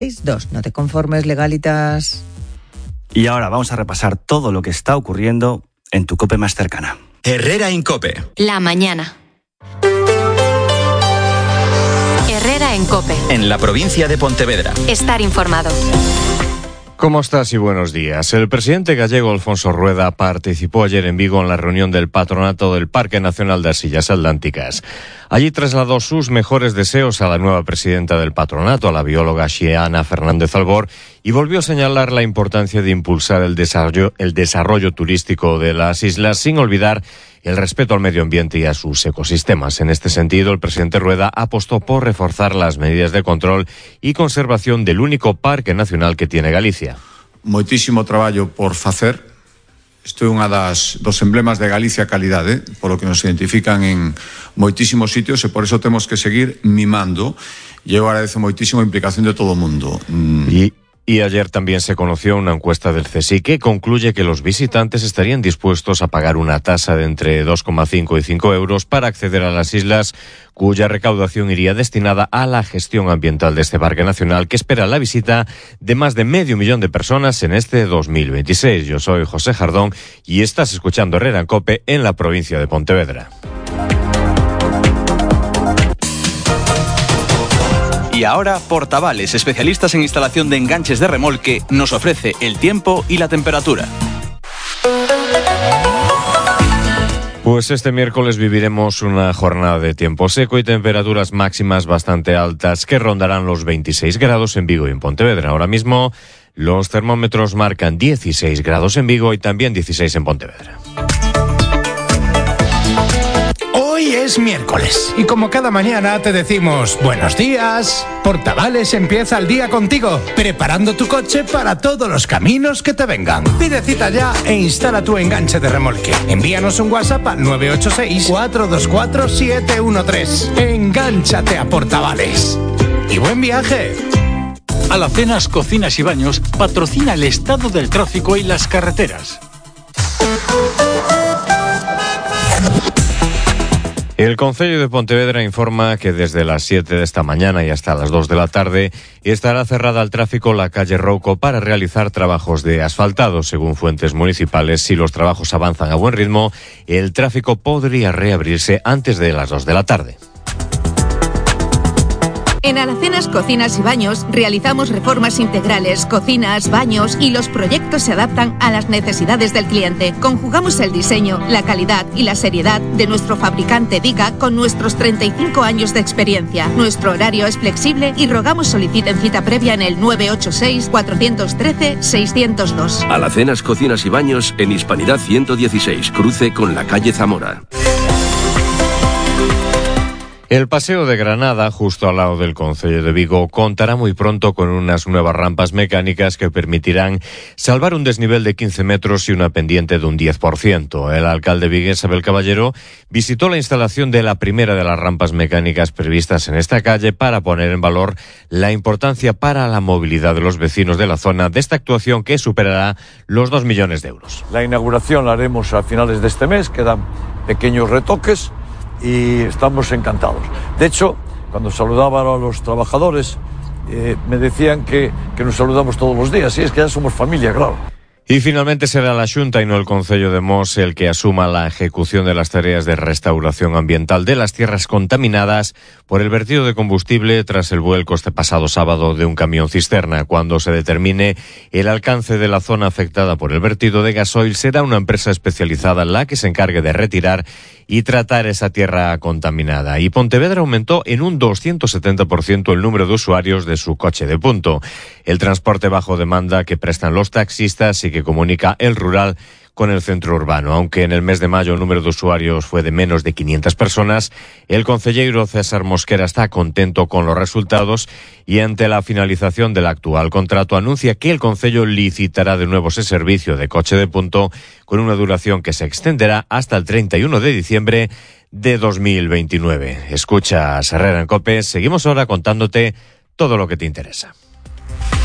2. No te conformes, legalitas. Y ahora vamos a repasar todo lo que está ocurriendo en tu COPE más cercana. Herrera en COPE. La mañana. Herrera en COPE. En la provincia de Pontevedra. Estar informado. ¿Cómo estás y buenos días? El presidente gallego Alfonso Rueda participó ayer en Vigo en la reunión del patronato del Parque Nacional de las Illas Atlánticas. Allí trasladó sus mejores deseos a la nueva presidenta del patronato, a la bióloga Xiana Fernández Albor, y volvió a señalar la importancia de impulsar el desarrollo turístico de las islas, sin olvidar el respeto al medio ambiente y a sus ecosistemas. En este sentido, el presidente Rueda apostó por reforzar las medidas de control y conservación del único parque nacional que tiene Galicia. Moitísimo traballo por facer. Isto é unha dos emblemas de Galicia calidade, polo que nos identifican en moitísimos sitios, e por eso temos que seguir mimando. E eu agradezo moitísimo a implicación de todo o mundo. Y ayer también se conoció una encuesta del CSIC que concluye que los visitantes estarían dispuestos a pagar una tasa de entre 2,5 y 5 euros para acceder a las islas, cuya recaudación iría destinada a la gestión ambiental de este parque nacional, que espera la visita de más de 500.000 de personas en este 2026. Yo soy José Jardón y estás escuchando Herrera en COPE en la provincia de Pontevedra. Y ahora, Portavales, especialistas en instalación de enganches de remolque, nos ofrece el tiempo y la temperatura. Pues este miércoles viviremos una jornada de tiempo seco y temperaturas máximas bastante altas que rondarán los 26 grados en Vigo y en Pontevedra. Ahora mismo los termómetros marcan 16 grados en Vigo y también 16 en Pontevedra. Hoy es miércoles y como cada mañana te decimos buenos días. Portavales empieza el día contigo, preparando tu coche para todos los caminos que te vengan. Pide cita ya e instala tu enganche de remolque. Envíanos un WhatsApp al 986-424-713. Engánchate a Portavales. Y buen viaje. Alacenas Cocinas y Baños patrocina el estado del tráfico y las carreteras. El Concello de Pontevedra informa que desde las 7 de esta mañana y hasta las 2 de la tarde estará cerrada al tráfico la calle Rouco para realizar trabajos de asfaltado. Según fuentes municipales, si los trabajos avanzan a buen ritmo, el tráfico podría reabrirse antes de las 2 de la tarde. En Alacenas Cocinas y Baños realizamos reformas integrales, cocinas, baños, y los proyectos se adaptan a las necesidades del cliente. Conjugamos el diseño, la calidad y la seriedad de nuestro fabricante Dica con nuestros 35 años de experiencia. Nuestro horario es flexible y rogamos soliciten cita previa en el 986-413-602. Alacenas Cocinas y Baños en Hispanidad 116, cruce con la calle Zamora. El Paseo de Granada, justo al lado del Concello de Vigo, contará muy pronto con unas nuevas rampas mecánicas que permitirán salvar un desnivel de 15 metros y una pendiente de un 10%. El alcalde vigués, Abel Caballero, visitó la instalación de la primera de las rampas mecánicas previstas en esta calle para poner en valor la importancia para la movilidad de los vecinos de la zona de esta actuación que superará los 2 millones de euros. La inauguración la haremos a finales de este mes, quedan pequeños retoques y estamos encantados. De hecho, cuando saludaban a los trabajadores, me decían que nos saludamos todos los días, y es que ya somos familia, claro. Y finalmente será la Xunta y no el Concello de Mos el que asuma la ejecución de las tareas de restauración ambiental de las tierras contaminadas por el vertido de combustible tras el vuelco este pasado sábado de un camión cisterna. Cuando se determine el alcance de la zona afectada por el vertido de gasoil, será una empresa especializada la que se encargue de retirar y tratar esa tierra contaminada. Y Pontevedra aumentó en un 270% el número de usuarios de su coche de punto. El transporte bajo demanda que prestan los taxistas y que comunica el rural con el centro urbano. Aunque en el mes de mayo el número de usuarios fue de menos de 500 personas, el concelleiro César Mosquera está contento con los resultados y ante la finalización del actual contrato anuncia que el concello licitará de nuevo ese servicio de coche de punto con una duración que se extenderá hasta el 31 de diciembre de 2029. Escuchas Herrera en COPE, seguimos ahora contándote todo lo que te interesa.